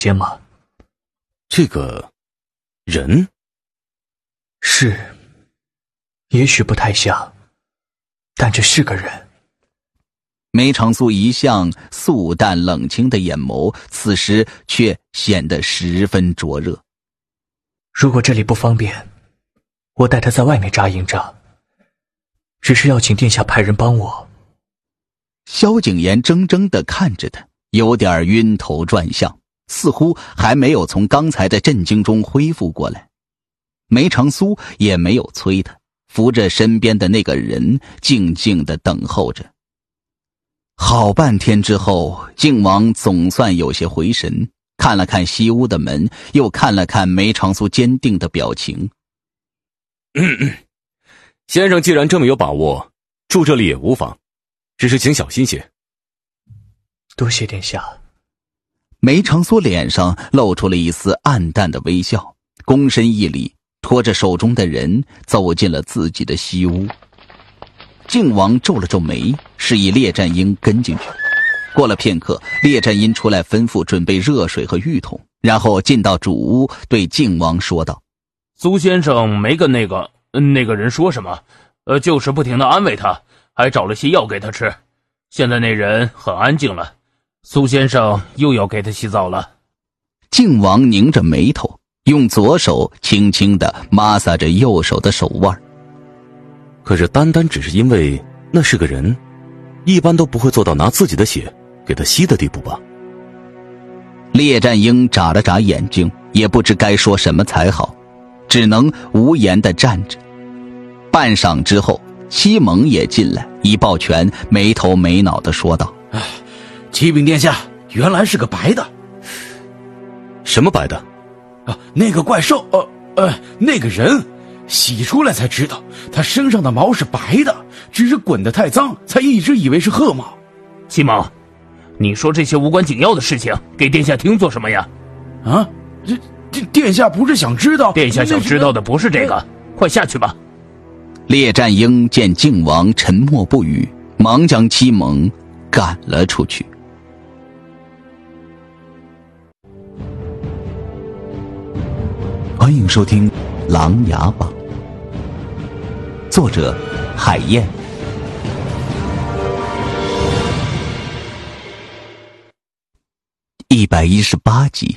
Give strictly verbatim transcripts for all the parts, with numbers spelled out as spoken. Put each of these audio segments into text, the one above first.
间吗？ 这个人是，也许不太像，但这是个人。 梅长苏一向素淡冷清的眼眸，此时却显得十分灼热。 如果这里不方便，我带他在外面扎营扎，只是要请殿下派人帮我。 萧景琰怔怔地看着他，有点晕头转向，似乎还没有从刚才的震惊中恢复过来。梅长苏也没有催他，扶着身边的那个人，静静地等候着。好半天之后，靖王总算有些回神，看了看西屋的门，又看了看梅长苏坚定的表情。 嗯嗯，先生既然这么有把握，住这里也无妨，只是请小心些。 多谢殿下。 梅长苏脸上露出了一丝暗淡的微笑，躬身一礼，拖着手中的人走进了自己的西屋。靖王皱了皱眉，示意列战英跟进去。过了片刻，列战英出来吩咐准备热水和浴桶，然后进到主屋，对靖王说道： 苏先生没跟那个那个人说什么，呃，就是不停地安慰他，还找了些药给他吃。现在那人很安静了，苏先生又要给他洗澡了。 靖王拧着眉头，用左手轻轻地摩挲着右手的手腕。 可是单单只是因为那是个人，一般都不会做到拿自己的血给他吸的地步吧？ 列战英眨了眨眼睛，也不知该说什么才好，只能无言地站着。半晌之后，西蒙也进来，一抱拳，没头没脑地说道： 哎，启禀殿下，原来是个白的。 什么白的？ 啊，那个怪兽，呃呃，那个人洗出来才知道，他身上的毛是白的，只是滚得太脏，才一直以为是褐毛。 西蒙，你说这些无关紧要的事情给殿下听做什么呀？ 啊，这这殿下不是想知道？ 殿下想知道的不是这个，快下去吧。 列战英见靖王沉默不语，忙将西蒙赶了出去。欢迎收听《琅琊榜》，作者海燕，一百一十八集。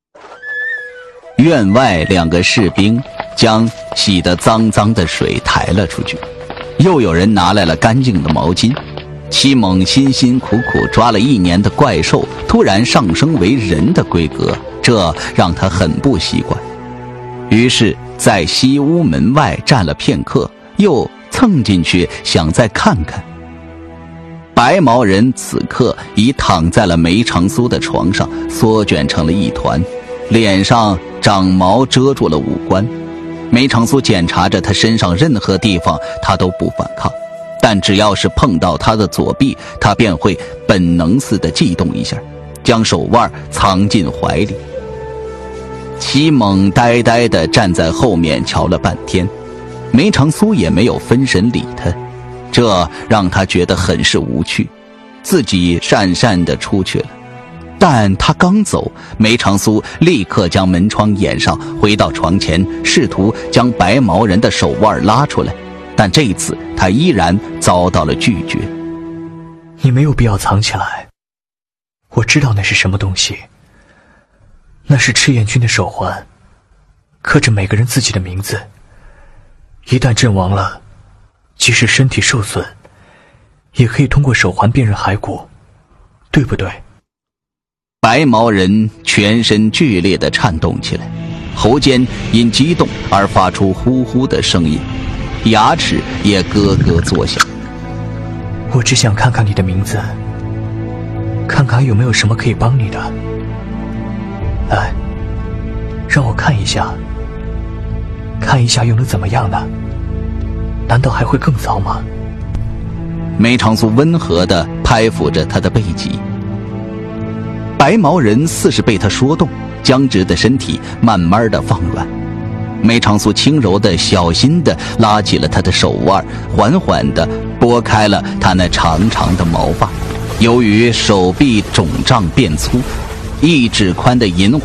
院外两个士兵将洗得脏脏的水抬了出去，又有人拿来了干净的毛巾。西蒙辛辛苦苦抓了一年的怪兽，突然上升为人的规格，这让他很不习惯。于是在西屋门外站了片刻，又蹭进去想再看看。白毛人此刻已躺在了梅长苏的床上，缩卷成了一团，脸上长毛遮住了五官。梅长苏检查着他身上任何地方，他都不反抗，但只要是碰到他的左臂，他便会本能似的悸动一下，将手腕藏进怀里。齐猛呆呆地站在后面瞧了半天，梅长苏也没有分神理他，这让他觉得很是无趣，自己讪讪地出去了。但他刚走，梅长苏立刻将门窗掩上，回到床前，试图将白毛人的手腕拉出来，但这一次他依然遭到了拒绝。 你没有必要藏起来，我知道那是什么东西。那是赤焰军的手环，刻着每个人自己的名字。一旦阵亡了，即使身体受损，也可以通过手环辨认骸骨，对不对？ 白毛人全身剧烈地颤动起来，喉间因激动而发出呼呼的声音，牙齿也咯咯作响。 我只想看看你的名字，看看有没有什么可以帮你的。来，让我看一下，看一下又能怎么样呢？难道还会更糟吗？ 梅长苏温和地拍抚着他的背脊。白毛人似是被他说动，僵直的身体慢慢地放软。梅长苏轻柔地小心地拉起了他的手腕，缓缓地拨开了他那长长的毛发。由于手臂肿胀变粗， 一指宽的银